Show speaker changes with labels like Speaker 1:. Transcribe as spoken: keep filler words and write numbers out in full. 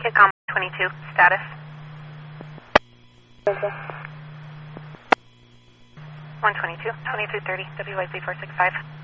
Speaker 1: Kicom twenty-two, status.
Speaker 2: Okay.
Speaker 1: one twenty-two, twenty-two thirty, W Y Z four six five.